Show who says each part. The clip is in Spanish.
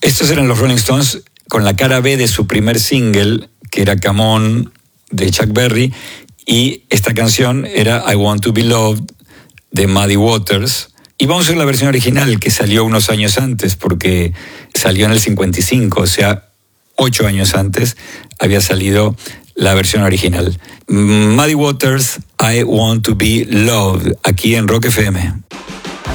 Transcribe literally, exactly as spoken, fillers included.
Speaker 1: Estos eran los Rolling Stones con la cara B de su primer single, que era Come On, de Chuck Berry, y esta canción era I Want to Be Loved, de Muddy Waters. Y vamos a ver la versión original, que salió unos años antes, porque salió en el cincuenta y cinco, o sea, ocho años antes había salido la versión original. Muddy Waters, I Want to Be Loved, aquí en Rock F M.